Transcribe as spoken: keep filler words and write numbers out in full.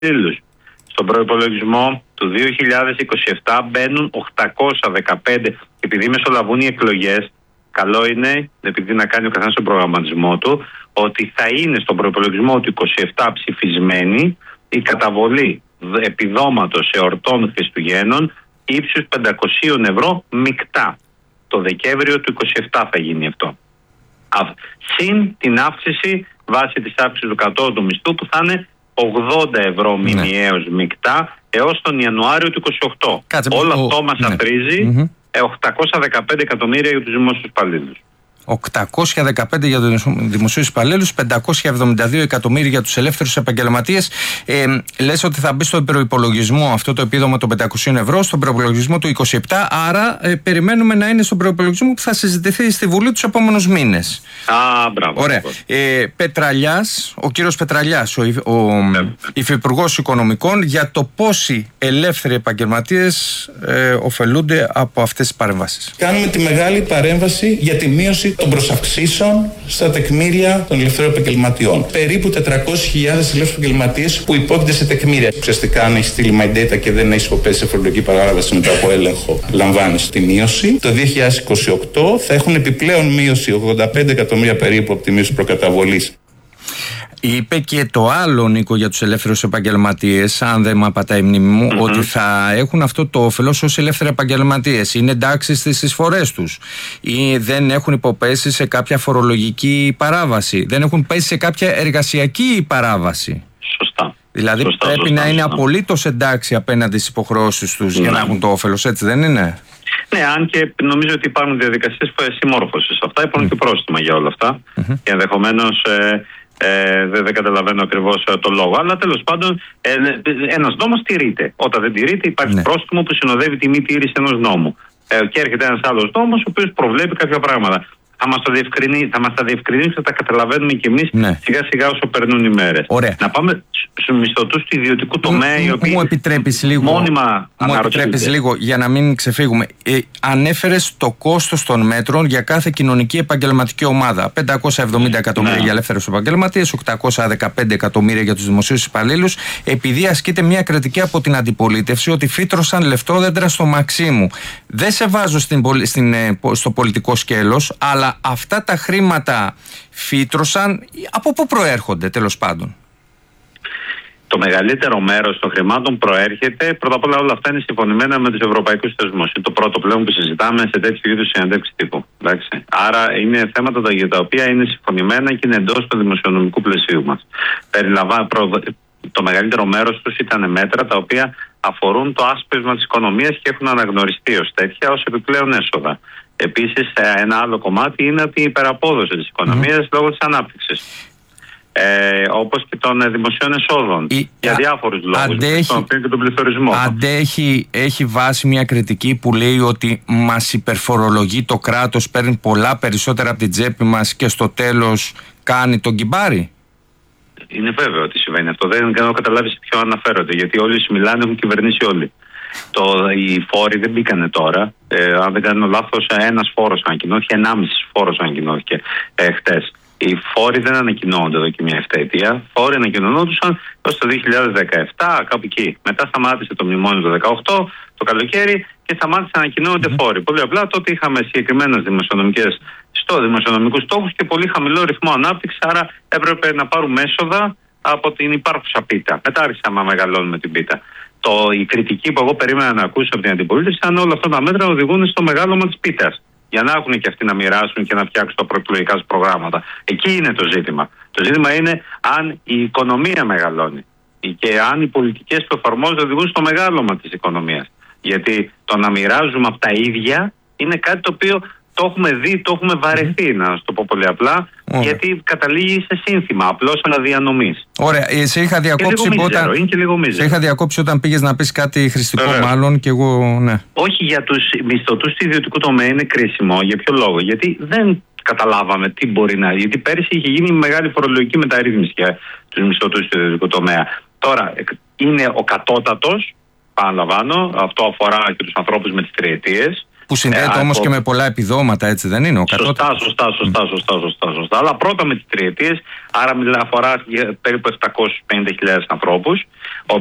υπαλλήλους. Στον προϋπολογισμό του δύο χιλιάδες είκοσι επτά μπαίνουν οκτακόσια δεκαπέντε. Επειδή μεσολαβούν οι εκλογές, καλό είναι, επειδή να κάνει ο καθένας τον προγραμματισμό του, ότι θα είναι στον προϋπολογισμό του είκοσι επτά ψηφισμένη η καταβολή επιδόματος εορτών Χριστουγέννων ύψους πεντακόσια ευρώ μεικτά. Το Δεκέμβριο του είκοσι επτά θα γίνει αυτό. Συν την αύξηση βάσει της αύξησης του κατώτατου μισθού που θα είναι ογδόντα ευρώ μηνιαίως ναι. μεικτά έως τον Ιανουάριο του είκοσι οκτώ. Κάτσε, Όλο ο... αυτό μας ναι. αφρίζει mm-hmm. οκτακόσια δεκαπέντε εκατομμύρια για τους δημόσιους υπαλλήλους. οκτακόσια δεκαπέντε για τους δημοσίους υπαλλήλους, πεντακόσια εβδομήντα δύο εκατομμύρια για τους ελεύθερους επαγγελματίες. Ε, λες ότι θα μπει στον προϋπολογισμό αυτό το επίδομα των πεντακόσια ευρώ, στον προϋπολογισμό του είκοσι επτά. Άρα ε, περιμένουμε να είναι στον προϋπολογισμό που θα συζητηθεί στη Βουλή τους επόμενους μήνες. Α, μπράβο. Ωραία. Ε, Πετραλιάς, ο κύριος Πετραλιάς, ο, ο ε, υφυπουργός Οικονομικών, για το πόσοι ελεύθεροι επαγγελματίες ε, ωφελούνται από αυτές τις παρεμβάσεις. Κάνουμε τη μεγάλη παρέμβαση για τη μείωση των προσαυξήσεων στα τεκμήρια των ελευθερών επαγγελματιών. Περίπου τετρακόσιες χιλιάδες ελεύθερους επαγγελματίες που υπόκειται σε τεκμήρια. Ουσιαστικά, αν έχει στείλει my data και δεν έχει υποπέσει σε φορολογική παράβαση μετά από έλεγχο, λαμβάνει τη μείωση. Το δύο χιλιάδες είκοσι οκτώ θα έχουν επιπλέον μείωση ογδόντα πέντε εκατομμύρια περίπου από τη μείωση προκαταβολής. Είπε και το άλλο, Νίκο, για τους ελεύθερους επαγγελματίες, αν δεν με απατάει η μνήμη μου, mm-hmm. ότι θα έχουν αυτό το όφελος ως ελεύθεροι επαγγελματίες. Είναι εντάξει στις εισφορές τους ή δεν έχουν υποπέσει σε κάποια φορολογική παράβαση, δεν έχουν πέσει σε κάποια εργασιακή παράβαση. Σωστά. Δηλαδή σωστά, πρέπει σωστά, να είναι σωστά. απολύτως εντάξει απέναντι στις υποχρεώσεις τους ναι. για να έχουν το όφελος, έτσι δεν είναι? Ναι, αν και νομίζω ότι υπάρχουν διαδικασίες συμμόρφωσης. Αυτά υπάρχουν mm. και πρόστιμα για όλα αυτά. Mm-hmm. Και ενδεχομένως ε, ε, δεν, δεν καταλαβαίνω ακριβώς ε, το λόγο. Αλλά τέλος πάντων, ε, ένας νόμος τηρείται. Όταν δεν τηρείται, υπάρχει ναι. πρόστιμο που συνοδεύει τη μη τήρηση ενός νόμου. Ε, και έρχεται ένας άλλος νόμος, ο οποίος προβλέπει κάποια πράγματα. Θα μας τα διευκρινίσει, θα μας τα διευκρινίσει, θα τα καταλαβαίνουμε κι εμείς ναι. σιγά σιγά όσο περνούν οι μέρες. Ωραία. Να πάμε στους μισθωτούς του ιδιωτικού τομέα, μου, οι οποίοι μου επιτρέπεις λίγο, μόνιμα μου επιτρέπεις λίγο για να μην ξεφύγουμε. Ε, ανέφερες το κόστος των μέτρων για κάθε κοινωνική επαγγελματική ομάδα. πεντακόσια εβδομήντα εκατομμύρια ναι. για ελεύθερους επαγγελματίες, οκτακόσια δεκαπέντε εκατομμύρια για τους δημοσίους υπαλλήλους. Επειδή ασκείται μια κριτική από την αντιπολίτευση ότι φύτρωσαν λεφτόδεντρα στο Μαξίμου. Δεν σε βάζω στην, στην, στο πολιτικό σκέλος, αλλά αυτά τα χρήματα φύτρωσαν, από πού προέρχονται τέλος πάντων? Το μεγαλύτερο μέρος των χρημάτων προέρχεται, πρώτα απ' όλα όλα αυτά είναι συμφωνημένα με τους ευρωπαϊκούς θεσμούς. Είναι το πρώτο πλέον που συζητάμε σε τέτοιου είδους συνεντεύξεις τύπου. Εντάξει. Άρα είναι θέματα για τα οποία είναι συμφωνημένα και είναι εντός του δημοσιονομικού πλαισίου μας. Περιλαμβά, προ, το μεγαλύτερο μέρος τους ήταν μέτρα τα οποία αφορούν το άσπρισμα της οικονομίας και έχουν αναγνωριστεί ως τέτοια, ως επιπλέον έσοδα. Επίσης, ένα άλλο κομμάτι είναι ότι η υπεραπόδοση της οικονομίας mm. λόγω της ανάπτυξης. Ε, όπως και των δημοσίων εσόδων. Η... Για διάφορους λόγους. Αντέχει... Τον και τον πληθωρισμό. Αντέχει, έχει βάσει μια κριτική που λέει ότι μας υπερφορολογεί το κράτος, παίρνει πολλά περισσότερα από την τσέπη μας και στο τέλος κάνει τον κυμπάρι. Είναι βέβαιο ότι συμβαίνει αυτό. Δεν κάνω καταλάβει σε ποιο αναφέρονται. Γιατί όλοι όσοι μιλάνε έχουν κυβερνήσει όλοι. Το, οι φόροι δεν μπήκανε τώρα. Ε, αν δεν κάνω λάθος, ένας φόρος ανακοινώθηκε, ενάμιση φόρος ανακοινώθηκε ε, χτες. Οι φόροι δεν ανακοινώνονται εδώ και μια επταετία. Φόροι ανακοινωνόντουσαν έως το δύο χιλιάδες δεκαεπτά, κάπου εκεί. Μετά σταμάτησε το μνημόνιο το δύο χιλιάδες δεκαοκτώ, το καλοκαίρι, και σταμάτησε να ανακοινώνονται mm-hmm. φόροι. Πολύ απλά τότε είχαμε συγκεκριμένες δημοσιονομικές στο δημοσιονομικούς στόχους και πολύ χαμηλό ρυθμό ανάπτυξη. Άρα έπρεπε να πάρουμε έσοδα από την υπάρχουσα πίτα. Μετά άρχισαμε να μεγαλώνουμε την πίτα. Το, η κριτική που εγώ περίμενα να ακούσω από την αντιπολίτευση ήταν όλα αυτά τα μέτρα οδηγούν στο μεγάλωμα της πίτας. Για να έχουν και αυτοί να μοιράσουν και να φτιάξουν τα προεκλογικά τους προγράμματα. Εκεί είναι το ζήτημα. Το ζήτημα είναι αν η οικονομία μεγαλώνει και αν οι πολιτικές που εφαρμόζονται οδηγούν στο μεγάλωμα της οικονομίας. Γιατί το να μοιράζουμε από τα ίδια είναι κάτι το οποίο το έχουμε δει, το έχουμε βαρεθεί, να σου το πω πολύ απλά, Ωραία. γιατί καταλήγει σε σύνθημα, απλώς αναδιανομής. Ωραία, σε είχα διακόψει όταν... Σε είχα διακόψει όταν πήγες να πεις κάτι χρηστικό, Ωραία. μάλλον, και εγώ, ναι. Όχι, για τους μισθωτούς του ιδιωτικού τομέα είναι κρίσιμο. Για ποιο λόγο? Γιατί δεν καταλάβαμε τι μπορεί να... Γιατί πέρυσι είχε γίνει μεγάλη φορολογική μεταρρύθμιση για τους μισθωτούς του ιδιωτικού τομέα. Τώρα, είναι ο κατώτατος, παραλαμβάνω, αυτό αφορά και τους ανθρώπους με τις τριετίες. Που συνδέεται ε, όμως από... και με πολλά επιδόματα, έτσι δεν είναι ο κατώτατος? Σωστά, σωστά, σωστά, σωστά, σωστά, σωστά. Αλλά πρώτα με τις τριετίες, άρα μιλά, αφορά περίπου επτακόσιες πενήντα χιλιάδες ανθρώπους,